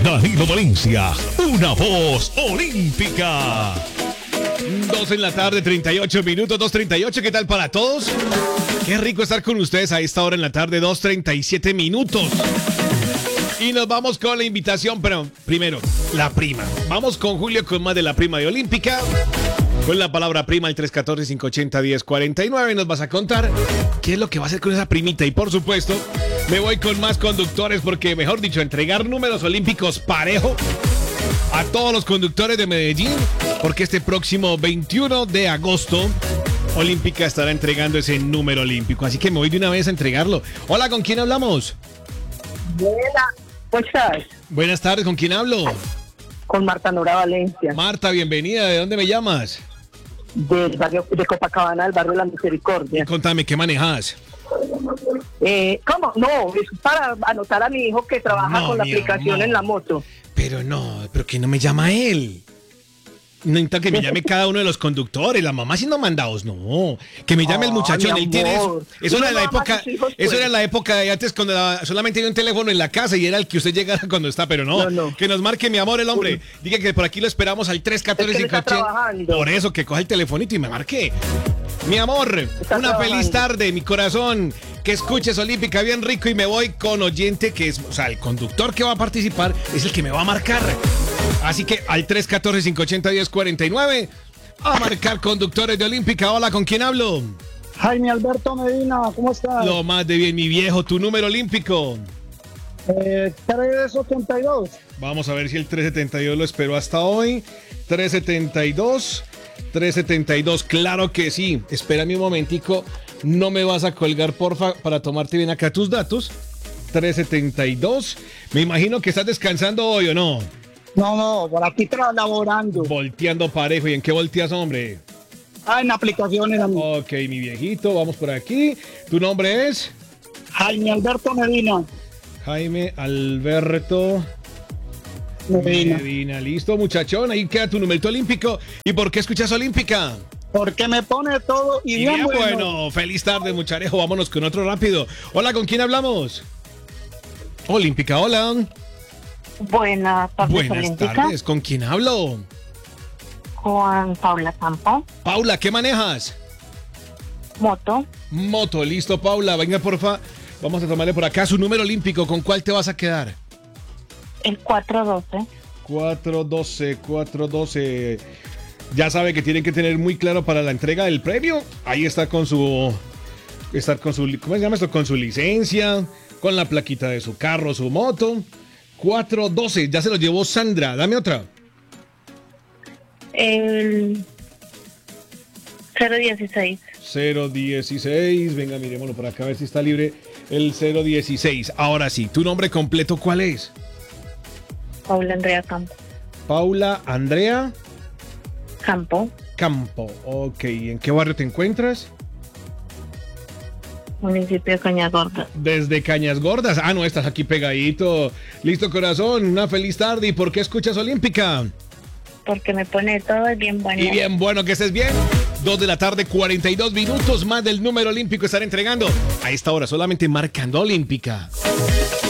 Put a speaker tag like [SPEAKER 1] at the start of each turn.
[SPEAKER 1] Danilo Valencia, una voz olímpica. 2 en la tarde, 38 minutos, 2:38. ¿Qué tal para todos? Qué rico estar con ustedes a esta hora en la tarde, 2:37 minutos. Y nos vamos con la invitación, pero primero, la prima. Vamos con Julio con más de la prima de Olímpica. Con la palabra prima, el 314-580-1049. Nos vas a contar qué es lo que va a hacer con esa primita. Y por supuesto, me voy con más conductores porque, mejor dicho, entregar números olímpicos parejo a todos los conductores de Medellín, porque este próximo 21 de agosto Olímpica estará entregando ese número olímpico. Así que me voy de una vez a entregarlo. Hola, ¿con quién hablamos?
[SPEAKER 2] Buena, ¿cómo estás?
[SPEAKER 1] Buenas tardes, ¿con quién hablo?
[SPEAKER 2] Con Marta Nora Valencia,
[SPEAKER 1] Marta, bienvenida. ¿De dónde me llamas?
[SPEAKER 2] del barrio de Copacabana, del barrio de la Misericordia.
[SPEAKER 1] Contame, ¿qué manejas?
[SPEAKER 2] ¿Cómo? No, es para anotar a mi hijo que trabaja con la
[SPEAKER 1] mi
[SPEAKER 2] aplicación
[SPEAKER 1] amor.
[SPEAKER 2] en la moto.
[SPEAKER 1] Pero que no me llama él. No necesita que me llame cada uno de los conductores, la mamá siendo mandados, no. Que me llame el muchachón,
[SPEAKER 2] mi
[SPEAKER 1] él tiene eso.
[SPEAKER 2] amor.
[SPEAKER 1] Eso era
[SPEAKER 2] Uno
[SPEAKER 1] la
[SPEAKER 2] ama a
[SPEAKER 1] época,
[SPEAKER 2] sus hijos,
[SPEAKER 1] eso
[SPEAKER 2] pues.
[SPEAKER 1] era la época de antes cuando solamente había un teléfono en la casa y era el que usted llegara cuando está, pero no.
[SPEAKER 2] No.
[SPEAKER 1] Que nos marque mi amor el hombre. Diga que por aquí lo esperamos al 314
[SPEAKER 2] Es que él está
[SPEAKER 1] 580.
[SPEAKER 2] trabajando.
[SPEAKER 1] Por eso que coja el telefonito y me marque. Mi amor,
[SPEAKER 2] Está
[SPEAKER 1] una
[SPEAKER 2] trabajando.
[SPEAKER 1] feliz tarde, mi corazón. Que escuches Olímpica bien rico y me voy con oyente que es, o sea, el conductor que va a participar es el que me va a marcar. Así que al 314-580-1049 a marcar conductores de Olímpica. Hola, ¿con quién hablo?
[SPEAKER 3] Jaime Alberto Medina, ¿cómo estás?
[SPEAKER 1] Lo más de bien, mi viejo, tu número olímpico.
[SPEAKER 3] 382.
[SPEAKER 1] Vamos a ver si el 372 lo esperó hasta hoy. 372, claro que sí. Espérame un momentico, no me vas a colgar, porfa, para tomarte bien acá tus datos. 372, me imagino que estás descansando hoy, ¿o no?
[SPEAKER 3] No, por aquí laborando.
[SPEAKER 1] Volteando parejo, ¿y en qué volteas, hombre?
[SPEAKER 3] En aplicaciones, amigo.
[SPEAKER 1] Ok, mi viejito, vamos por aquí. ¿Tu nombre es?
[SPEAKER 3] Jaime Alberto Medina.
[SPEAKER 1] Jaime Alberto Medina. Listo, muchachón, ahí queda tu numerito olímpico. ¿Y por qué escuchas Olímpica?
[SPEAKER 3] Porque me pone todo y
[SPEAKER 1] Y bien
[SPEAKER 3] bien
[SPEAKER 1] bueno, feliz tarde, mucharejo. Vámonos con otro rápido. Hola, ¿con quién hablamos? Olímpica, hola.
[SPEAKER 4] Buenas tardes,
[SPEAKER 1] Buenas
[SPEAKER 4] Olímpica.
[SPEAKER 1] tardes, ¿con quién hablo?
[SPEAKER 4] Con Paula Campo,
[SPEAKER 1] Paula, ¿qué manejas?
[SPEAKER 4] moto,
[SPEAKER 1] Moto, listo, Paula. Venga, porfa. Vamos a tomarle por acá su número olímpico. ¿Con cuál te vas a quedar?
[SPEAKER 4] el 412.
[SPEAKER 1] 412. Ya sabe que tienen que tener muy claro para la entrega del premio. Ahí está con su... ¿cómo se llama esto? Con su licencia, con la plaquita de su carro, su moto. 412, ya se lo llevó Sandra. Dame otra.
[SPEAKER 4] El 016.
[SPEAKER 1] 016. Venga, miremoslo por acá a ver si está libre el 016. Ahora sí, ¿tu nombre completo cuál es?
[SPEAKER 4] Paula Andrea Campo.
[SPEAKER 1] Paula Andrea
[SPEAKER 4] Campo,
[SPEAKER 1] Campo. Ok, ¿en qué barrio te encuentras?
[SPEAKER 4] municipio de Cañagorda.
[SPEAKER 1] Desde Cañas Gordas. Ah, no, estás aquí pegadito. Listo, corazón. Una feliz tarde. ¿Y por qué escuchas Olímpica?
[SPEAKER 4] Porque me pone todo bien bueno.
[SPEAKER 1] Y bien, bueno, que estés bien. 2 de la tarde, 42 minutos más del número olímpico estar entregando. A esta hora solamente marcando Olímpica.